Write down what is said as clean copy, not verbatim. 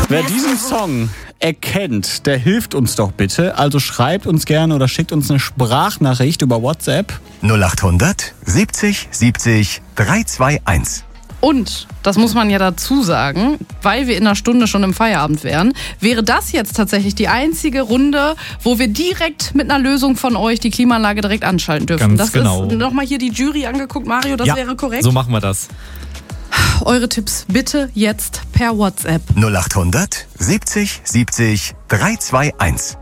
Wer diesen Song erkennt, der hilft uns doch bitte. Also schreibt uns gerne oder schickt uns eine Sprachnachricht über WhatsApp. 0800 70 70 321. Und, das muss man ja dazu sagen, weil wir in einer Stunde schon im Feierabend wären, wäre das jetzt tatsächlich die einzige Runde, wo wir direkt mit einer Lösung von euch die Klimaanlage direkt anschalten dürfen. Ganz das genau. ist nochmal hier die Jury angeguckt. Mario, das wäre korrekt? So machen wir das. Eure Tipps bitte jetzt per WhatsApp. 0800 70 70 321.